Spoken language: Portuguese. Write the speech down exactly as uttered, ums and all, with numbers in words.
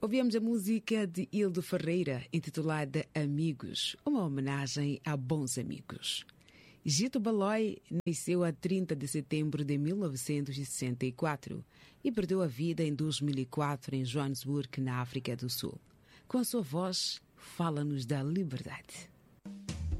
Ouvimos a música de Hildo Ferreira, intitulada Amigos, uma homenagem a bons amigos. Gito Balói nasceu a trinta de setembro de mil novecentos e sessenta e quatro e perdeu a vida em dois mil e quatro em Joanesburgo, na África do Sul. Com a sua voz, fala-nos da liberdade.